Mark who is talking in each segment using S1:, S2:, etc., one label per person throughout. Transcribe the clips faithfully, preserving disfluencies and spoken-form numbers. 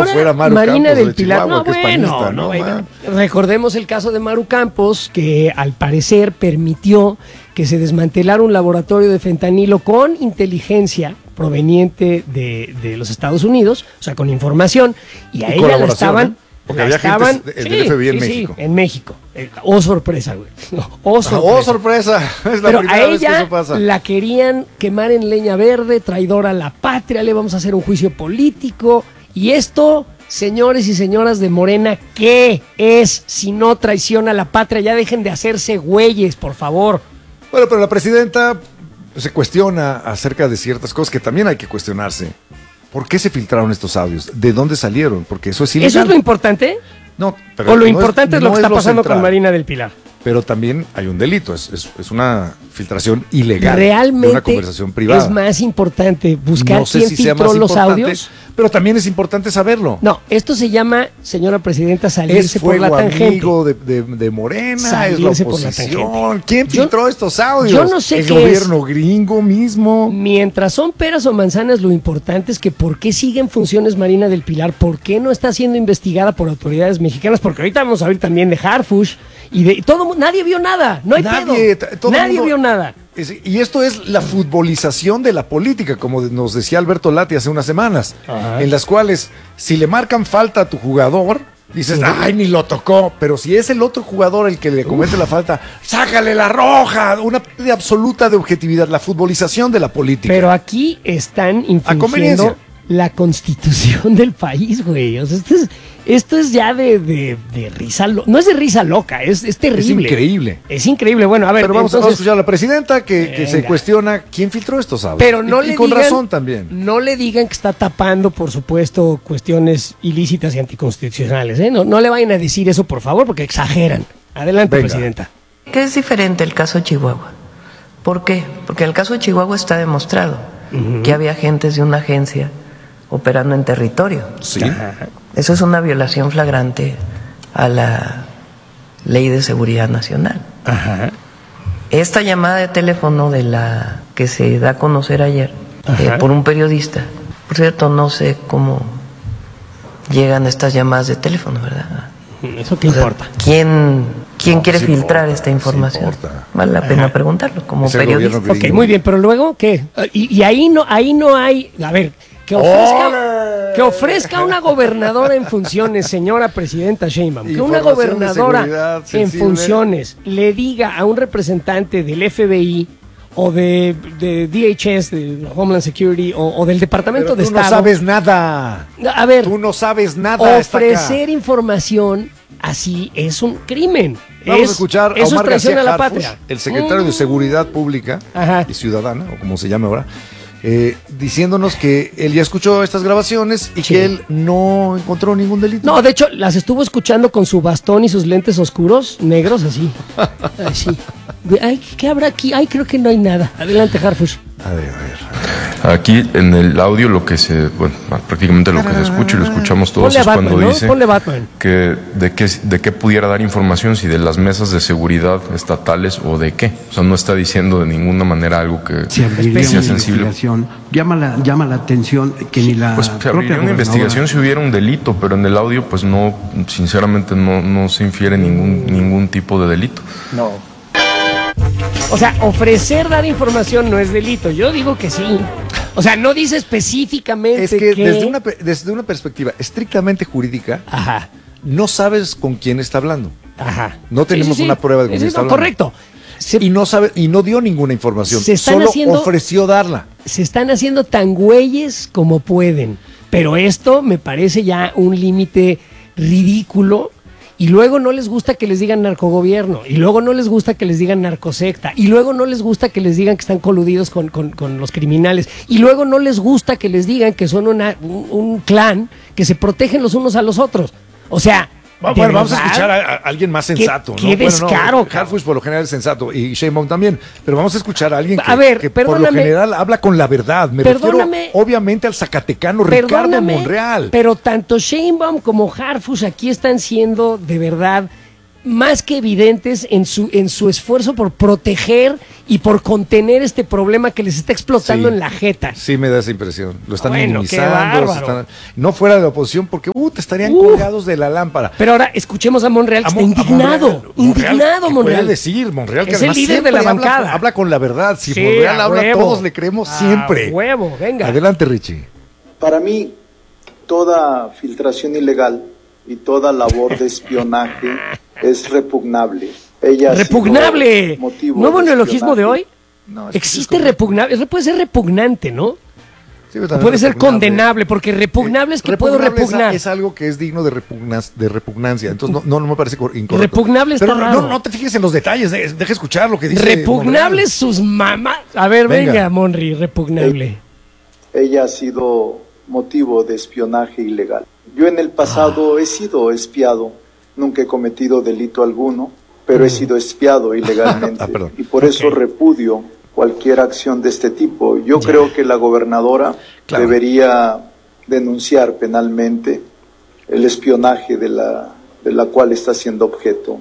S1: ahora, fuera Maru
S2: Marina
S1: Campos
S2: del
S1: de
S2: Pilar,
S1: Chihuahua,
S2: no,
S1: que es
S2: bueno,
S1: panista,
S2: no,
S1: ¿no?
S2: bueno. Recordemos el caso de Maru Campos, que al parecer permitió que se desmantelara un laboratorio de fentanilo con inteligencia proveniente de, de los Estados Unidos, o sea, con información, y a
S1: Y
S2: ella la
S1: colaboración,
S2: estaban...
S1: ¿eh? Porque
S2: la
S1: había
S2: estaban,
S1: gente del F B I en
S2: sí,
S1: México.
S2: Sí, en México. Eh, Oh, sorpresa, güey. Oh, sorpresa.
S1: Oh, sorpresa. Es la
S2: Pero
S1: primera
S2: a
S1: vez que
S2: ella
S1: eso pasa.
S2: la querían quemar en leña verde, traidora a la patria, le vamos a hacer un juicio político. Y esto, señores y señoras de Morena, ¿qué es si no traición a la patria? Ya dejen de hacerse güeyes, por favor.
S1: Bueno, pero la presidenta se cuestiona acerca de ciertas cosas que también hay que cuestionarse. ¿Por qué se filtraron estos audios? ¿De dónde salieron? Porque eso es ilegal.
S2: ¿Eso es lo importante?
S1: No, pero
S2: o lo
S1: no
S2: importante es,
S1: no
S2: lo que está pasando
S1: central.
S2: con Marina del Pilar.
S1: Pero también hay un delito, es, es, es una filtración ilegal.
S2: Realmente
S1: de una conversación privada.
S2: es más importante buscar
S1: no sé
S2: quién
S1: si sea
S2: filtró
S1: más
S2: los
S1: importante,
S2: audios.
S1: Pero también es importante saberlo.
S2: No, esto se llama, señora presidenta, salirse
S1: Es
S2: por la
S1: fuego
S2: tangente.
S1: amigo de, de, de Morena,
S2: Salirse
S1: es la
S2: por la
S1: oposición.
S2: tangente.
S1: ¿Quién
S2: Yo-
S1: filtró estos audios?
S2: yo no sé
S1: El
S2: qué
S1: gobierno gringo mismo.
S2: Mientras son peras o manzanas, lo importante es que por qué sigue en funciones Marina del Pilar, por qué no está siendo investigada por autoridades mexicanas, porque ahorita vamos a oír también de Harfush y de todo, mu- nadie vio nada, no hay
S1: Nadie,
S2: pedo,
S1: t- todo el
S2: nadie
S1: mundo-
S2: vio nada.
S1: Es- y esto es la futbolización de la política, como nos decía Alberto Lati hace unas semanas,
S2: Ajá.
S1: en las cuales si le marcan falta a tu jugador, dices,
S2: Sí.
S1: ay, ni lo tocó, pero si es el otro jugador el que le comete la falta, sácale la roja, una pérdida absoluta de objetividad, la futbolización de la política.
S2: Pero aquí están
S1: conveniencia.
S2: infringiendo la constitución del país, güey. O sea, esto es, esto es ya de, de, de risa, lo- no es de risa loca, es, es terrible.
S1: Es increíble.
S2: Es increíble. Bueno, a ver,
S1: Pero vamos, a- vamos a
S2: entonces,
S1: escuchar a la presidenta que, que se
S2: Venga.
S1: cuestiona quién filtró estos audios.
S2: pero no
S1: y,
S2: le
S1: y con
S2: digan,
S1: razón también.
S2: no le digan que está tapando, por supuesto, cuestiones ilícitas y anticonstitucionales, ¿eh? No, no le vayan a decir eso, por favor, porque exageran. Adelante,
S1: Venga.
S2: presidenta.
S3: ¿Qué es diferente el caso Chihuahua? ¿Por qué? Porque en el caso de Chihuahua está demostrado que había agentes de una agencia operando en territorio.
S1: Sí.
S3: Eso es una violación flagrante a la Ley de Seguridad Nacional.
S2: Ajá.
S3: Esta llamada de teléfono de la que se da a conocer ayer eh,
S2: Ajá.
S3: por un periodista, por cierto, no sé cómo llegan estas llamadas de teléfono, ¿verdad?
S2: ¿Eso qué
S3: O sea,
S2: importa?
S3: ¿Quién, quién
S1: No,
S3: quiere
S1: sí
S3: filtrar
S1: importa,
S3: esta
S1: sí
S3: información?
S1: importa.
S3: Vale la pena
S2: Ajá.
S3: preguntarlo como
S1: Es el
S3: periodista.
S1: gobierno
S2: Ok,
S1: gringo.
S2: muy bien, pero luego, ¿qué? Y, y ahí no, ahí no hay, a ver, que ofrezca, que ofrezca una gobernadora en funciones, señora presidenta Sheinbaum, que una
S1: Información de
S2: gobernadora
S1: seguridad
S2: en
S1: sensible.
S2: funciones le diga a un representante del F B I o de, de D H S, de Homeland Security, o, o del Departamento
S1: Pero
S2: de
S1: tú
S2: Estado.
S1: no sabes nada.
S2: A ver,
S1: Tú no sabes nada. está acá.
S2: ofrecer información así es un crimen.
S1: Vamos
S2: Es-
S1: a escuchar a
S2: eso es
S1: Omar
S2: traición
S1: García
S2: a la
S1: Harfuch,
S2: patria.
S1: el secretario
S2: Mm.
S1: de Seguridad Pública
S2: Ajá.
S1: y Ciudadana, o como se llame ahora, eh, diciéndonos que él ya escuchó estas grabaciones y
S2: Sí.
S1: que él no encontró ningún delito.
S2: No, de hecho, las estuvo escuchando con su bastón y sus lentes oscuros, negros, así. Así. Ay, ¿qué habrá aquí? Ay, creo que no hay nada. Adelante, Harfush.
S1: A ver, a ver.
S4: Aquí en el audio lo que se, bueno, prácticamente lo que se escucha y lo escuchamos todos
S2: Ponle a
S4: es
S2: Batman,
S4: cuando
S2: ¿no?
S4: dice
S2: Ponle Batman.
S4: que de qué de qué pudiera dar información, si de las mesas de seguridad estatales o de qué. O sea, no está diciendo de ninguna manera algo que
S5: Se abriría
S4: sea
S5: una
S4: sensible.
S5: investigación. Llama la, llama la atención que ni la
S4: Pues se
S5: propia
S4: abriría una
S5: gobernadora-
S4: investigación si hubiera un delito, pero en el audio pues no, sinceramente no, no se infiere ningún, ningún tipo de delito.
S2: No. O sea, ofrecer dar información no es delito. Yo digo que sí. O sea, no dice específicamente
S1: Es que
S2: que...
S1: desde una, pe- desde una perspectiva estrictamente jurídica,
S2: Ajá,
S1: no sabes con quién está hablando.
S2: ajá.
S1: No tenemos una prueba de con
S2: Sí,
S1: quién
S2: sí,
S1: está
S2: no,
S1: hablando.
S2: correcto. Se,
S1: Y no sabe, y no dio ninguna información.
S2: Se están
S1: Solo
S2: haciendo-
S1: ofreció darla.
S2: se están haciendo tan güeyes como pueden. Pero esto me parece ya un límite ridículo. Y luego no les gusta que les digan narcogobierno. Y luego no les gusta que les digan narcosecta. Y luego no les gusta que les digan que están coludidos con, con- con los criminales. Y luego no les gusta que les digan que son una- un, un clan que se protegen los unos a los otros. O sea...
S1: Bueno,
S2: ¿de
S1: bueno, vamos a
S2: verdad?
S1: escuchar a, a alguien más
S2: Qué-
S1: sensato.
S2: qué
S1: ¿no?
S2: descaro,
S1: Bueno, no,
S2: cabrón.
S1: Harfuch por lo general es sensato y Sheinbaum también. Pero vamos a escuchar a alguien que,
S2: A ver,
S1: que por lo
S2: perdóname.
S1: general habla con la verdad. Me
S2: Perdóname.
S1: refiero obviamente al zacatecano Ricardo
S2: Perdóname,
S1: Monreal.
S2: pero tanto Sheinbaum como Harfush aquí están siendo de verdad más que evidentes en su, en su esfuerzo por proteger y por contener este problema que les está explotando
S1: Sí.
S2: en la jeta.
S1: Sí, me da esa impresión. Lo están
S2: Bueno, qué
S1: minimizando.
S2: bárbaro.
S1: se están- no fuera de la oposición, porque uh, te estarían
S2: Uh.
S1: colgados de la lámpara.
S2: Pero ahora escuchemos a Monreal, que
S1: A
S2: está
S1: Mon- a
S2: indignado.
S1: Monreal,
S2: indignado,
S1: ¿qué
S2: Monreal.
S1: puede decir Monreal? Que
S2: Es el
S1: además
S2: líder de
S1: siempre
S2: la
S1: habla-
S2: bancada.
S1: Habla con la verdad. Si
S2: Sí,
S1: Monreal
S2: a
S1: habla,
S2: huevo.
S1: todos le creemos
S2: A
S1: siempre.
S2: huevo, venga.
S1: Adelante, Richie.
S6: Para mí, toda filtración ilegal y toda labor de espionaje es repugnable. Ella ha sido
S2: ¡Repugnable!
S6: motivo
S2: ¿Nuevo
S6: de
S2: neologismo de
S6: espionaje.
S2: hoy?
S1: No, es que
S2: Existe
S1: es como-
S2: repugnable. Eso puede ser repugnante, ¿no?
S1: Sí, pero
S2: O
S1: también
S2: puede ser
S1: repugnable.
S2: condenable, porque repugnable es que
S1: Repugnable
S2: puedo
S1: es-
S2: repugnar.
S1: Es, algo que es digno de, repugnas- de repugnancia. Entonces, no, no, no me parece cor- incorrecto.
S2: Repugnable está
S1: Pero no,
S2: raro.
S1: no, no te fijes en los detalles. de- Deja escuchar lo que dice.
S2: Repugnables sus mamás. A ver, venga,
S1: Venga.
S2: Monri, repugnable.
S6: Ella ha sido motivo de espionaje ilegal. Yo en el pasado he sido espiado, nunca he cometido delito alguno, pero he sido espiado ilegalmente
S1: Ah, perdón.
S6: y por eso
S2: Ok.
S6: repudio cualquier acción de este tipo. Yo
S2: Ya.
S6: creo que la gobernadora
S1: Claro.
S6: debería denunciar penalmente el espionaje de la, de la cual está siendo objeto.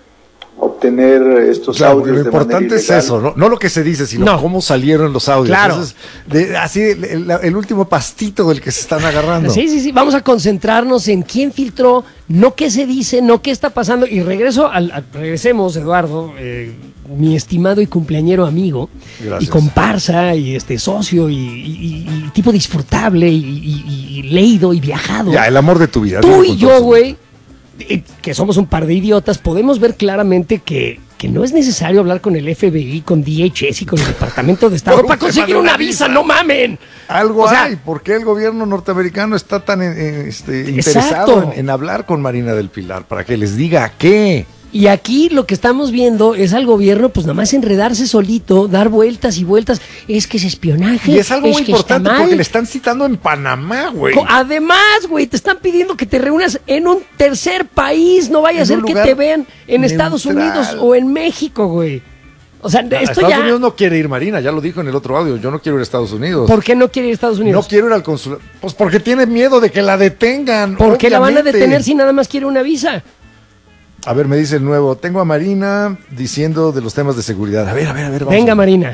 S6: Obtener estos
S1: Claro,
S6: audios
S1: lo
S6: de manera
S1: importante es
S6: ilegal.
S1: eso, ¿no? No lo que se dice, sino
S2: No.
S1: cómo salieron los audios.
S2: Claro.
S1: Entonces, de- así el, el- el último pastito del que se están agarrando.
S2: Sí, sí, sí. Vamos a concentrarnos en quién filtró, no qué se dice, no qué está pasando. Y regreso al, al- regresemos, Eduardo, eh, mi estimado y cumpleañero amigo,
S1: Gracias.
S2: y comparsa, y este socio, y, y- y- y tipo disfrutable, y, y- y leído y viajado.
S1: Ya, el amor de tu vida.
S2: Tú
S1: dilo
S2: y
S1: con
S2: yo,
S1: todo.
S2: güey, eh, que somos un par de idiotas, podemos ver claramente que, que no es necesario hablar con el F B I, con D H S y con el Departamento de Estado
S1: Por un
S2: para
S1: tema
S2: conseguir
S1: de
S2: una
S1: una
S2: visa,
S1: visa.
S2: no mamen.
S1: Algo
S2: O sea,
S1: hay. ¿Por qué el gobierno norteamericano está tan eh, eh, este,
S2: Exacto.
S1: interesado en, en hablar con Marina del Pilar? Para que les diga qué.
S2: Y aquí lo que estamos viendo es al gobierno, pues nada más enredarse solito, dar vueltas y vueltas. Es que es espionaje.
S1: Y es algo muy
S2: que está
S1: importante
S2: mal.
S1: porque le están citando en Panamá, güey.
S2: Co- Además, güey, te están pidiendo que te reúnas en un tercer país. No vaya a
S1: En
S2: ser
S1: un
S2: que
S1: lugar
S2: te vean en Estados
S1: neutral.
S2: Unidos o en México, güey. O sea,
S1: A
S2: esto
S1: Estados
S2: ya.
S1: Unidos no quiere ir Marina, ya lo dijo en el otro audio. Yo no quiero ir a Estados Unidos.
S2: ¿Por qué no quiere ir a Estados Unidos?
S1: No quiero ir al consulado. Pues porque tiene miedo de que la detengan.
S2: ¿Por qué la van a
S1: obviamente.
S2: detener si nada más quiere una visa?
S1: A ver, me dice el nuevo. Tengo a Marina diciendo de los temas de seguridad. A ver, a ver, a ver. vamos
S2: Venga,
S1: a ver.
S2: Marina.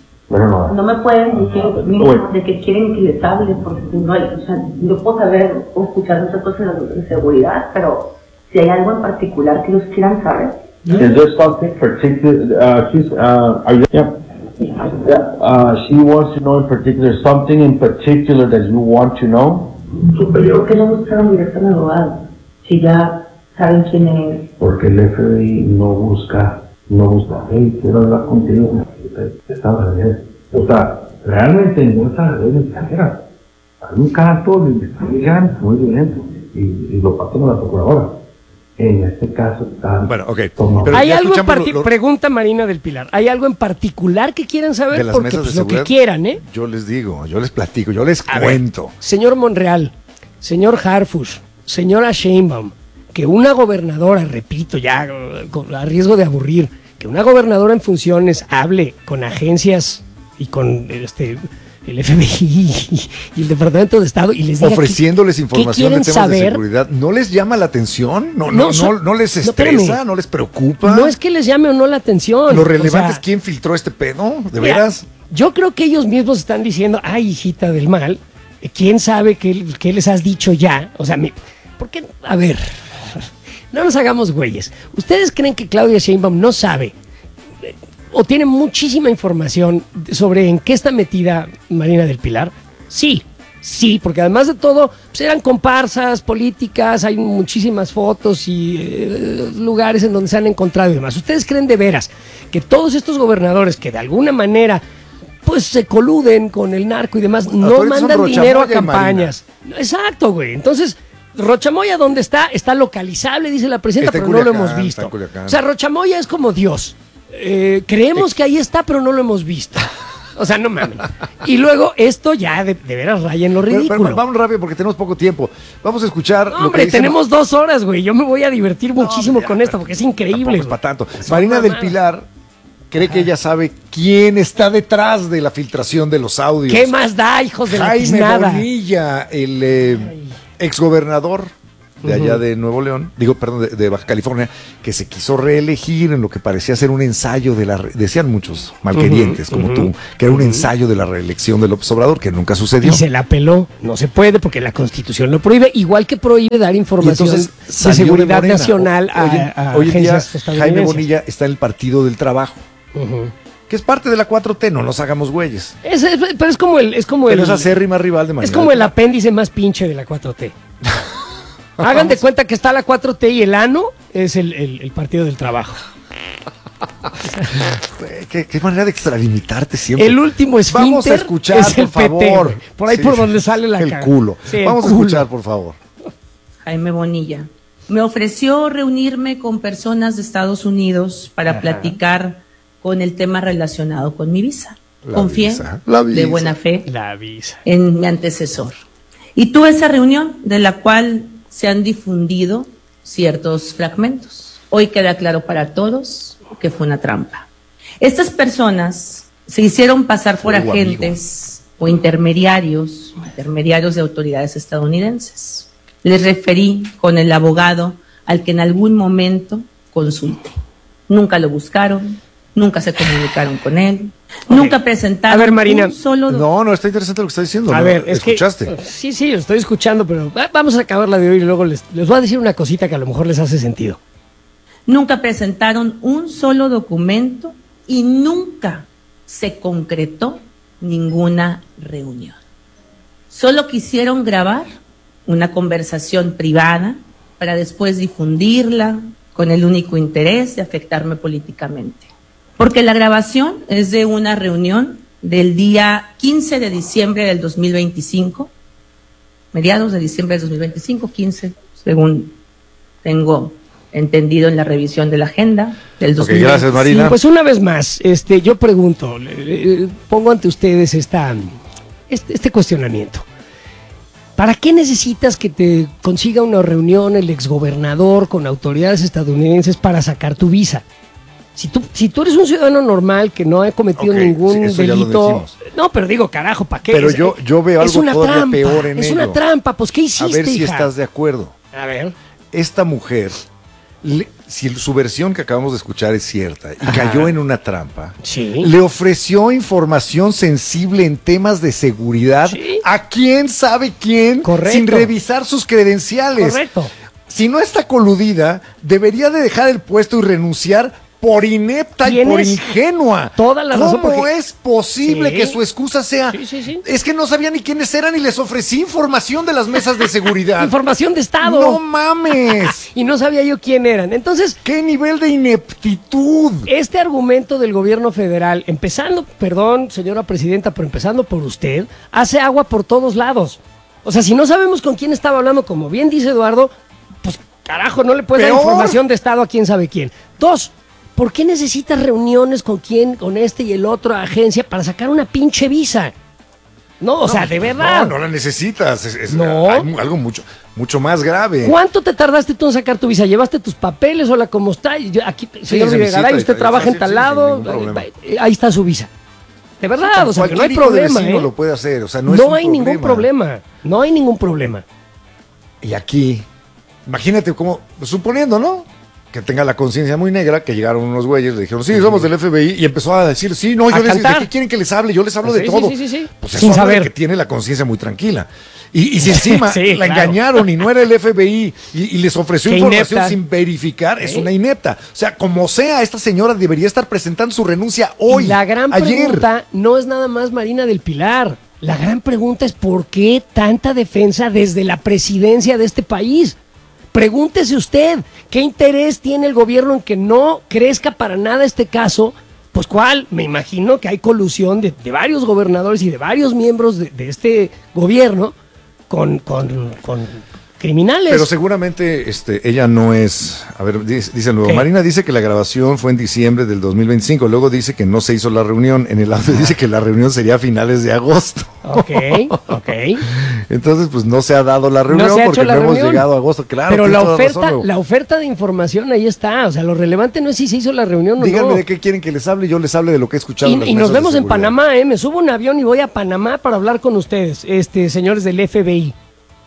S7: No me pueden decir mínimo de que quieren que les hable, porque no hay, o sea, yo puedo saber o escuchar muchas cosas de seguridad, pero si hay algo en particular que ellos quieran saber.
S8: Is there something particular? Uh, she's. Uh, are you? Yeah. Yeah. Uh, she wants to know in particular something in particular that you want to know.
S7: ¿Por qué no buscaron directo al abogado? Si ya saben quién es.
S8: Porque el F B I no busca, no busca. Hey, quiero hablar contigo. Estaba bien. O sea, realmente no está en la extranjera. Hay un caso de investigación muy violento y, y lo pasó a la procuradora. En este caso está.
S1: Bueno, ok.
S8: tomado.
S1: Pero
S2: ¿Hay
S1: ya
S2: algo en
S1: escuchamos
S2: particular?
S1: lo- lo-
S2: Pregunta Marina del Pilar. ¿Hay algo en particular que quieran
S1: de
S2: saber?
S1: las
S2: Porque
S1: mesas de
S2: pues, lo que
S1: seguridad.
S2: quieran, ¿eh?
S1: Yo les digo, yo les platico, yo les
S2: A ver,
S1: cuento.
S2: señor Monreal, señor Harfush, señora Sheinbaum, que una gobernadora, repito ya, eh, con- a riesgo de aburrir, que una gobernadora en funciones hable con agencias y con este el F B I y el Departamento de Estado y les diga
S1: Ofreciéndoles
S2: qué-
S1: información
S2: qué
S1: de
S2: quieren
S1: temas de
S2: saber.
S1: seguridad. ¿No les llama la atención? ¿No, no,
S2: No,
S1: no,
S2: so-
S1: no les
S2: no,
S1: estresa?
S2: espérame.
S1: ¿No les preocupa?
S2: No es que les llame o no la atención.
S1: Lo
S2: o
S1: relevante
S2: sea,
S1: es quién filtró este pedo, ¿de
S2: mira,
S1: veras?
S2: Yo creo que ellos mismos están diciendo, ay, hijita del mal, ¿quién sabe qué, qué les has dicho ya? O sea, mi- ¿por qué? A ver, no nos hagamos güeyes. ¿Ustedes creen que Claudia Sheinbaum no sabe eh, o tiene muchísima información sobre en qué está metida Marina del Pilar? Sí, sí, porque además de todo, pues eran comparsas políticas, hay muchísimas fotos y eh, lugares en donde se han encontrado y demás. ¿Ustedes creen de veras que todos estos gobernadores que de alguna manera pues se coluden con el narco y demás, no
S1: ahorita son
S2: mandan dinero a
S1: Rochamoya y Marina.
S2: campañas? Exacto, güey. Entonces, Rochamoya, ¿dónde está? Está localizable, dice la presidenta,
S1: Está en
S2: pero no lo
S1: Culiacán,
S2: hemos
S1: está
S2: visto.
S1: en Culiacán.
S2: O sea, Rochamoya es como Dios. Eh, creemos que ahí está, pero no lo hemos visto. O sea, no mames. Y luego esto ya de, de veras raya en lo
S1: Pero-
S2: ridículo.
S1: pero vamos rápido porque tenemos poco tiempo. Vamos a escuchar.
S2: No,
S1: lo que
S2: hombre,
S1: dice
S2: tenemos dos horas, güey. Yo me voy a divertir muchísimo
S1: ya,
S2: con esto porque es increíble.
S1: Tampoco es para tanto.
S2: Es
S1: Marina
S2: una
S1: del
S2: mamada.
S1: Pilar cree que ella sabe quién está detrás de la filtración de los audios.
S2: ¿Qué más da, hijos de la
S1: Jaime
S2: tiznada?
S1: Bonilla, el eh, exgobernador de allá de Nuevo León, digo, perdón, de, de Baja California, que se quiso reelegir en lo que parecía ser un ensayo de la, re- decían muchos malquerientes, uh-huh, como uh-huh, tú, que era un uh-huh. ensayo de la reelección de López Obrador, que nunca sucedió.
S2: Y se la peló, no se puede porque la Constitución lo prohíbe, igual que prohíbe dar información de seguridad de nacional a,
S1: hoy,
S2: a
S1: hoy en día Jaime Bonilla está en el Partido del Trabajo. Uh-huh. Que es parte de la cuatro T, no nos hagamos güeyes.
S2: Es, es, pero es como el... Es como
S1: pero
S2: el,
S1: es acérrima rival de Marina.
S2: Es como el apéndice más pinche de la cuatro T. Hagan de cuenta que está la cuatro T y el ano es el, el, el Partido del Trabajo.
S1: ¿Qué, qué manera de extralimitarte siempre.
S2: El último esfínter
S1: Vamos a escuchar,
S2: es el
S1: por favor.
S2: P T, por ahí sí, por donde sale la
S1: el
S2: cara.
S1: culo.
S2: Sí,
S1: Vamos
S2: el
S1: a
S2: culo.
S1: escuchar, por favor.
S9: Jaime Bonilla me ofreció reunirme con personas de Estados Unidos para Ajá. platicar con el tema relacionado con mi visa.
S1: La
S9: Confié
S1: visa, la visa.
S9: de buena fe
S2: la visa.
S9: en mi antecesor. Y tuve esa reunión de la cual se han difundido ciertos fragmentos. Hoy queda claro para todos que fue una trampa. Estas personas se hicieron pasar por Fuego agentes amigo. o intermediarios, intermediarios de autoridades estadounidenses. Les referí con el abogado al que en algún momento consulté. Nunca lo buscaron, nunca se comunicaron con él, okay. nunca presentaron
S2: a ver, Marina,
S9: un solo...
S1: No, no, está interesante lo que está diciendo.
S2: A
S1: ¿no?
S2: ver, es
S1: ¿Escuchaste?
S2: Que, sí, sí, lo estoy escuchando, pero vamos a acabarla de hoy y luego les, les voy a decir una cosita que a lo mejor les hace sentido.
S9: Nunca presentaron un solo documento y nunca se concretó ninguna reunión. Solo quisieron grabar una conversación privada para después difundirla con el único interés de afectarme políticamente. Porque la grabación es de una reunión del día quince de diciembre del dos mil veinticinco, mediados de diciembre del dos mil veinticinco, quince, según tengo entendido en la revisión de la agenda del dos mil veinticinco.
S1: Okay, gracias, Marina.
S2: Sí, pues una vez más, este, yo pregunto, eh, pongo ante ustedes esta, este, este cuestionamiento. ¿Para qué necesitas que te consiga una reunión el exgobernador con autoridades estadounidenses para sacar tu visa? Si tú, si tú eres un ciudadano normal que no ha cometido okay, ningún sí, delito... No, pero digo, carajo, ¿para qué?
S1: Pero
S2: es,
S1: yo, yo veo algo
S2: una
S1: todavía
S2: trampa,
S1: peor en
S2: es
S1: ello.
S2: Es una trampa, pues ¿qué hiciste,
S1: A ver si
S2: hija?
S1: estás de acuerdo.
S2: A ver.
S1: Esta mujer... Le, si su versión que acabamos de escuchar es cierta y Ajá. cayó en una trampa,
S2: sí.
S1: le ofreció información sensible en temas de seguridad
S2: sí.
S1: a quién sabe quién,
S2: Correcto.
S1: sin revisar sus credenciales.
S2: Correcto.
S1: Si no está coludida, debería de dejar el puesto y renunciar por inepta y por ingenua.
S2: Toda la razón.
S1: ¿Cómo
S2: porque...
S1: es posible sí. que su excusa sea?
S2: Sí, sí, sí.
S1: Es que no sabía ni quiénes eran y les ofrecí información de las mesas de seguridad.
S2: Información de Estado.
S1: No mames.
S2: Y no sabía yo quién eran. Entonces,
S1: ¿qué nivel de ineptitud?
S2: Este argumento del gobierno federal, empezando, perdón, señora presidenta, pero empezando por usted, hace agua por todos lados. O sea, si no sabemos con quién estaba hablando, como bien dice Eduardo, pues carajo, no le puedes dar información de Estado a quién sabe quién. Dos, ¿por qué necesitas reuniones con quién, con este y el otro agencia para sacar una pinche visa? No, o no, sea, de verdad.
S1: No, no la necesitas. Es, es
S2: no.
S1: algo mucho, mucho más grave.
S2: ¿Cuánto te tardaste tú en sacar tu visa? ¿Llevaste tus papeles? Hola, ¿cómo está? Yo, aquí, sí, señor Videgaray, usted trabaja en tal lado. Ahí está su visa. De verdad, sí, o sea, que no hay problema.
S1: ¿eh?
S2: lo
S1: puede hacer. O sea, no,
S2: no
S1: es
S2: hay
S1: un
S2: ningún problema. No hay ningún problema.
S1: Y aquí, imagínate cómo, suponiendo, ¿no? Que tenga la conciencia muy negra, que llegaron unos güeyes, le dijeron, sí, somos del F B I, y empezó a decir, sí, no, yo les digo, ¿de qué quieren que les hable? Yo les hablo
S2: sí,
S1: de
S2: sí,
S1: todo.
S2: Sí, sí, sí.
S1: Pues eso sin saber que tiene la conciencia muy tranquila. Y, y si encima
S2: sí,
S1: la
S2: claro.
S1: engañaron y no era el F B I y, y les ofreció
S2: qué
S1: información
S2: inepta.
S1: sin verificar,
S2: ¿Eh?
S1: es una inepta. O sea, como sea, esta señora debería estar presentando su renuncia hoy.
S2: Y la gran
S1: ayer.
S2: pregunta no es nada más Marina del Pilar. La gran pregunta es ¿por qué tanta defensa desde la presidencia de este país? Pregúntese usted, ¿qué interés tiene el gobierno en que no crezca para nada este caso? Pues cuál, me imagino que hay colusión de, de varios gobernadores y de varios miembros de, de este gobierno con, con, con criminales.
S1: Pero seguramente este, ella no es, a ver, dice, dice luego, ¿qué? Marina dice que la grabación fue en diciembre del dos mil veinticinco, luego dice que no se hizo la reunión, en el audio dice que la reunión sería a finales de agosto.
S2: Ok, ok.
S1: Entonces, pues no se ha dado la reunión
S2: no
S1: porque
S2: la
S1: no
S2: reunión.
S1: hemos llegado a agosto, claro.
S2: Pero la oferta, razón, la oferta de información ahí está, o sea, lo relevante no es si se hizo la reunión o no.
S1: Díganme de qué quieren que les hable y yo les hable de lo que he escuchado.
S2: Y,
S1: en las
S2: y nos vemos en
S1: seguridad.
S2: Panamá, ¿eh? Me subo a un avión y voy a Panamá para hablar con ustedes, este, señores del F B I.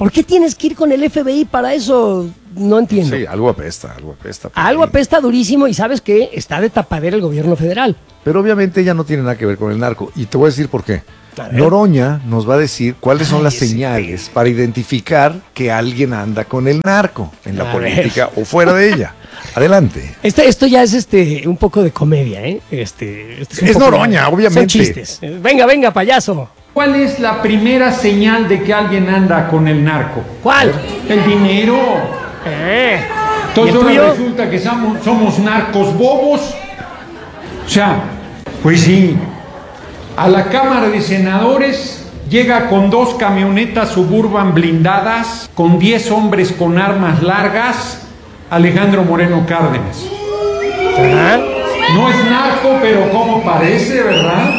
S2: ¿Por qué tienes que ir con el F B I para eso? No entiendo.
S1: Sí, algo apesta, algo apesta.
S2: Algo apesta durísimo y ¿sabes qué? Está de tapadera el gobierno federal.
S1: Pero obviamente ella no tiene nada que ver con el narco. Y te voy a decir por qué. Noroña nos va a decir cuáles son Ay, las señales para identificar que alguien anda con el narco en la a política ver. o fuera de ella. Adelante.
S2: Este, esto ya es este un poco de comedia, ¿eh? Este, este es
S1: es Noroña, de, obviamente.
S2: Son chistes. Venga, venga, payaso.
S10: ¿Cuál es la primera señal de que alguien anda con el narco?
S2: ¿Cuál?
S10: El dinero.
S2: Eh.
S10: Entonces ahora resulta que somos, somos narcos bobos. O sea, pues sí. A la Cámara de Senadores llega con dos camionetas Suburban blindadas, con diez hombres con armas largas, Alejandro Moreno Cárdenas.
S2: ¿Ah?
S10: No es narco, pero como parece, ¿verdad?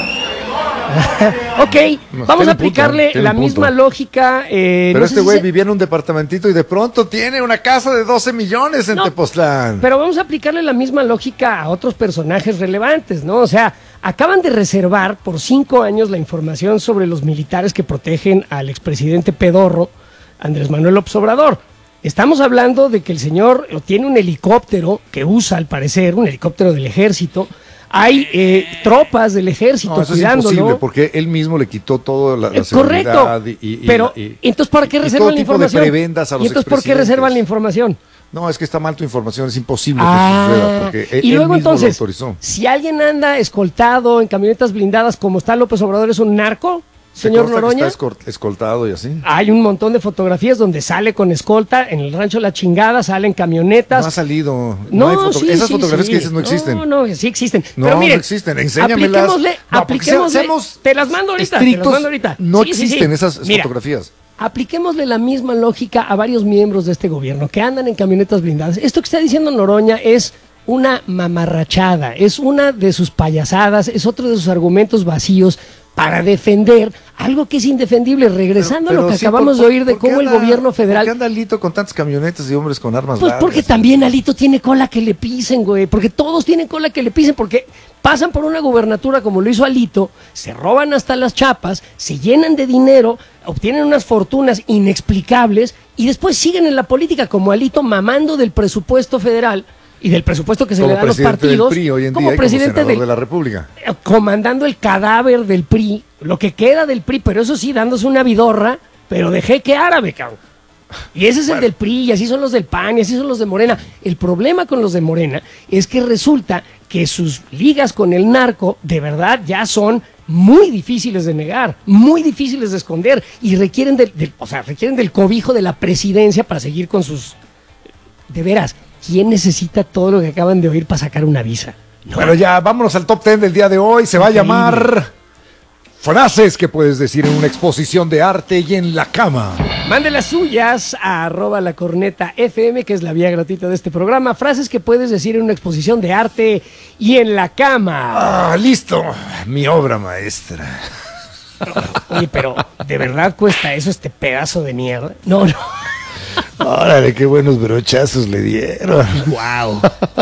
S2: Ok, no, vamos a aplicarle punto, la misma lógica. Eh,
S1: pero
S2: no
S1: este güey
S2: si se...
S1: vivía en un departamentito y de pronto tiene una casa de doce millones en no, Tepoztlán.
S2: Pero vamos a aplicarle la misma lógica a otros personajes relevantes, ¿no? O sea, acaban de reservar por cinco años la información sobre los militares que protegen al expresidente pedorro Andrés Manuel López Obrador. Estamos hablando de que el señor tiene un helicóptero que usa, al parecer, un helicóptero del ejército. Hay eh, tropas del ejército
S1: no, eso
S2: cuidándolo.
S1: Es imposible porque él mismo le quitó toda la, la
S2: eh, Correcto.
S1: Y, y,
S2: pero
S1: y,
S2: entonces ¿para qué reservan la información?
S1: De prebendas a los
S2: ¿Y entonces por qué reservan la información?
S1: No, es que está mal tu información, es imposible
S2: ah,
S1: que suceda porque
S2: y
S1: él,
S2: luego
S1: él mismo
S2: entonces,
S1: lo autorizó.
S2: Si alguien anda escoltado en camionetas blindadas como está López Obrador, ¿es un narco? Señor Noroña,
S1: está escoltado y así.
S2: Hay un montón de fotografías donde sale con escolta en el rancho La Chingada, salen camionetas.
S1: No ha salido.
S2: No,
S1: no hay foto-
S2: sí,
S1: esas
S2: sí,
S1: fotografías
S2: sí.
S1: que dices no existen.
S2: No, no, sí existen.
S1: No,
S2: Pero miren,
S1: no existen. Enséñamelas.
S2: Apliquémosle,
S1: no,
S2: apliquémosle.
S1: Seamos
S2: te las mando ahorita. Te las mando ahorita.
S1: No
S2: sí,
S1: existen
S2: sí, sí.
S1: esas
S2: Mira,
S1: fotografías.
S2: Apliquémosle la misma lógica a varios miembros de este gobierno que andan en camionetas blindadas. Esto que está diciendo Noroña es una mamarrachada, es una de sus payasadas, es otro de sus argumentos vacíos para defender algo que es indefendible, regresando pero, pero a lo que sí, acabamos por, de oír de cómo anda, el gobierno federal...
S1: ¿Por qué anda Alito con tantas camionetas y hombres con armas
S2: Pues
S1: largas?
S2: porque también Alito tiene cola que le pisen, güey, porque todos tienen cola que le pisen, porque pasan por una gubernatura como lo hizo Alito, se roban hasta las chapas, se llenan de dinero, obtienen unas fortunas inexplicables y después siguen en la política como Alito mamando del presupuesto federal y del presupuesto que se
S1: como
S2: le da a los partidos,
S1: del P R I hoy en
S2: como
S1: día
S2: presidente
S1: como
S2: del,
S1: de la República,
S2: comandando el cadáver del P R I, lo que queda del P R I, pero eso sí, dándose una vidorra, pero de jeque árabe, cabrón. Y ese es bueno. el del P R I, y así son los del P A N, y así son los de Morena. El problema con los de Morena es que resulta que sus ligas con el narco, de verdad, ya son muy difíciles de negar, muy difíciles de esconder, y requieren del, del, o sea, requieren del cobijo de la presidencia para seguir con sus... De veras, ¿quién necesita todo lo que acaban de oír para sacar una visa?
S1: No. Bueno, ya, vámonos al top ten del día de hoy. Se va Increíble. a llamar Frases que puedes decir en una exposición de arte y en la cama.
S2: Mande las suyas a arroba la corneta F M, que es la vía gratuita de este programa. Frases que puedes decir en una exposición de arte y en la cama.
S1: Ah, listo. Mi obra maestra.
S2: Oye, pero ¿de verdad cuesta eso este pedazo de mierda? No, no.
S1: Órale, qué buenos brochazos le dieron.
S2: Wow.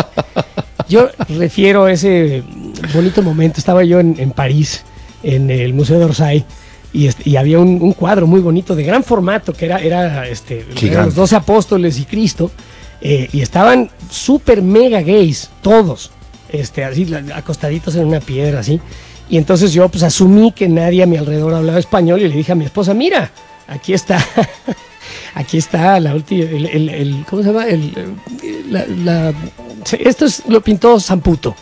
S2: Yo refiero a ese bonito momento. Estaba yo en, en París, en el Museo d'Orsay, y, este, y había un, un cuadro muy bonito de gran formato que era, era este, eran los doce apóstoles y Cristo, eh, y estaban súper mega gays, todos, este, así acostaditos en una piedra, así. Y entonces yo pues asumí que nadie a mi alrededor hablaba español y le dije a mi esposa, mira, aquí está. Aquí está la última, el, el, el, ¿cómo se llama? El, la, la, esto es, lo pintó Samputo.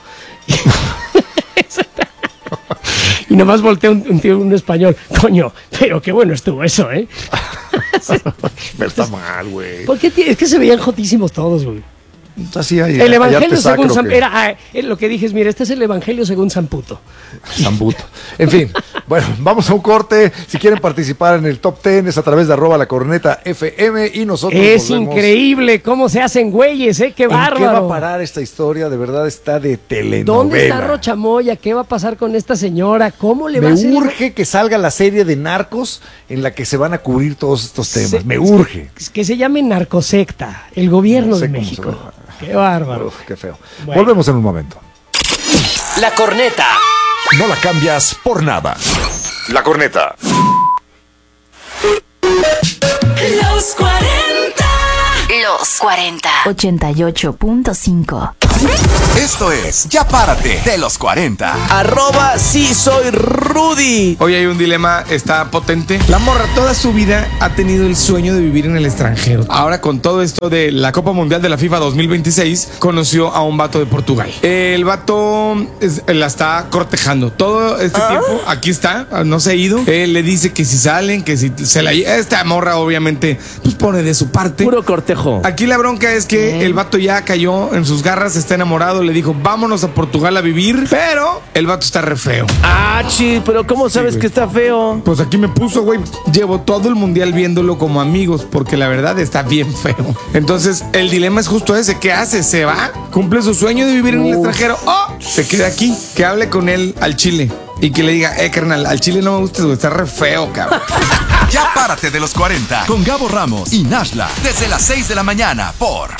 S2: Y nomás volteé un, un tío, un español. Coño, pero qué bueno estuvo eso, ¿eh?
S1: Pero está mal, güey.
S2: ¿Por qué? Es que se veían jotísimos todos, güey.
S1: Así hay,
S2: el evangelio según San
S1: que...
S2: era, ah, lo que dije es, mira, este es el evangelio según Samputo.
S1: Samputo. En fin, bueno, vamos a un corte. Si quieren participar en el top ten es a través de arroba la corneta F M y nosotros
S2: es
S1: volvemos.
S2: Increíble cómo se hacen güeyes, ¿eh? Qué bárbaro.
S1: ¿En qué va a parar esta historia? De verdad está de telenovela.
S2: ¿Dónde está Rocha Moya? ¿Qué va a pasar con esta señora? ¿Cómo le va
S1: Me
S2: a hacer?
S1: Me urge que salga la serie de Narcos en la que se van a cubrir todos estos temas.
S2: Se,
S1: Me urge.
S2: Que, que se llame Narcosecta, el gobierno no sé de México. Qué bárbaro.
S1: Uf, qué feo. Bueno. Volvemos en un momento.
S11: La corneta.
S12: No la cambias por nada.
S1: La corneta.
S11: Los cuarenta.
S12: Los cuarenta. ochenta y ocho punto cinco.
S13: Esto es Ya Párate de los cuarenta.
S14: Arroba sí soy Rudy. Hoy hay un dilema, está potente. La morra toda su vida ha tenido el sueño de vivir en el extranjero. Ahora con todo esto de la Copa Mundial de la FIFA dos mil veintiséis, conoció a un vato de Portugal. El vato es, la está cortejando. Todo este ¿Ah? tiempo, aquí está, no se ha ido. Él le dice que si salen, que si se la... Esta morra obviamente pues pone de su parte.
S15: Puro cortejo.
S14: Aquí la bronca es que ¿Eh? el vato ya cayó en sus garras, está enamorado, le dijo, vámonos a Portugal a vivir, pero el vato está re feo.
S15: Ah, chi, pero ¿cómo sabes sí, que está feo?
S14: Pues aquí me puso, güey, llevo todo el mundial viéndolo como amigos, porque la verdad está bien feo. Entonces, el dilema es justo ese, ¿qué hace? ¿Se va? ¿Cumple su sueño de vivir Uf. en el extranjero? ¡Oh! Se queda aquí, que hable con él al chile y que le diga, eh, carnal, al chile no me gusta, güey, está re feo, cabrón.
S13: Ya Párate de los cuarenta con Gabo Ramos y Nashla desde las seis de la mañana por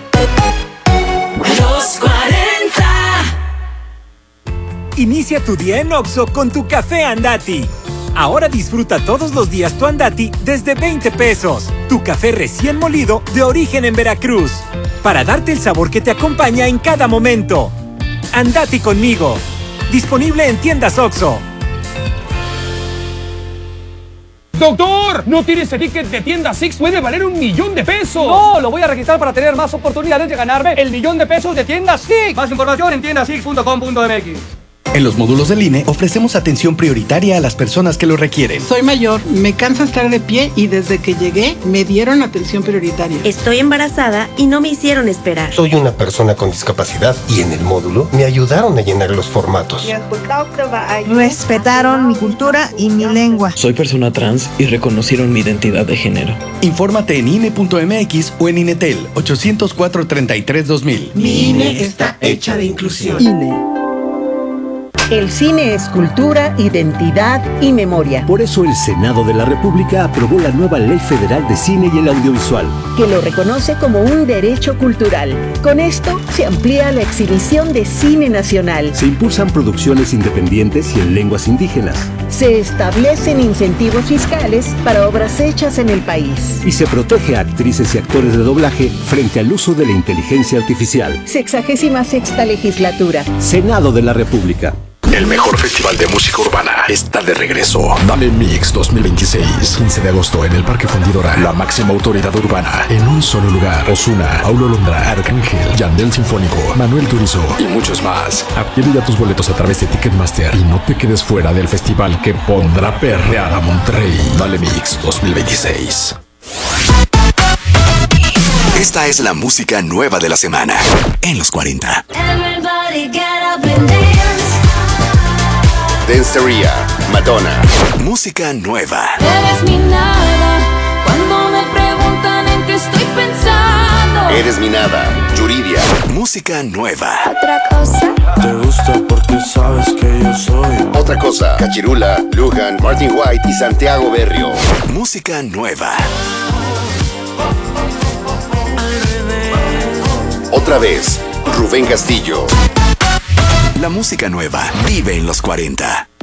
S11: Los cuarenta.
S16: Inicia tu día en Oxxo con tu café Andati. Ahora disfruta todos los días tu Andati desde veinte pesos. Tu café recién molido de origen en Veracruz. Para darte el sabor que te acompaña en cada momento. Andati conmigo. Disponible en tiendas Oxxo.
S17: ¡Doctor! ¿No tiene ese ticket de tienda Six? ¡Puede valer un millón de pesos!
S18: No, lo voy a registrar para tener más oportunidades de ganarme el millón de pesos de tienda Six. Más información en tienda six punto com punto m x.
S19: En los módulos del I N E ofrecemos atención prioritaria a las personas que lo requieren.
S20: Soy mayor, me cansa estar de pie y desde que llegué me dieron atención prioritaria.
S21: Estoy embarazada y no me hicieron esperar.
S22: Soy una persona con discapacidad y en el módulo me ayudaron a llenar los formatos.
S23: Respetaron mi cultura y mi lengua.
S24: Soy persona trans y reconocieron mi identidad de género.
S19: Infórmate en I N E punto m x o en Inetel ocho cero cuatro, tres tres, dos mil.
S23: Mi I N E está hecha de inclusión.
S25: I N E. El cine es cultura, identidad y memoria.
S26: Por eso el Senado de la República aprobó la nueva Ley Federal de Cine y el Audiovisual,
S25: que lo reconoce como un derecho cultural. Con esto se amplía la exhibición de cine nacional.
S26: Se impulsan producciones independientes y en lenguas indígenas.
S25: Se establecen incentivos fiscales para obras hechas en el país.
S26: Y se protege a actrices y actores de doblaje frente al uso de la inteligencia artificial.
S25: Sexagésima sexta legislatura.
S26: Senado de la República.
S27: El mejor festival de música urbana está de regreso. Dale Mix dos mil veintiséis. quince de agosto en el Parque Fundidora. La máxima autoridad urbana en un solo lugar. Ozuna, Paulo Londra, Arcángel, Yandel Sinfónico, Manuel Turizo y muchos más. Adquiere ya tus boletos a través de Ticketmaster y no te quedes fuera del festival que pondrá perrear a Monterrey. Dale Mix dos mil veintiséis.
S13: Esta es la música nueva de la semana en los cuarenta.
S11: Everybody get up and dance.
S13: Danceteria, Madonna. Música nueva.
S11: Eres mi nada cuando me preguntan en qué estoy pensando.
S13: Eres mi nada, Yuridia. Música nueva.
S11: Otra cosa.
S28: Te gusta porque sabes que yo soy.
S13: Otra cosa, Cachirula, Lujan, Martin White y Santiago Berrio. Música nueva. Otra vez, Rubén Castillo. La música nueva vive en los cuarenta.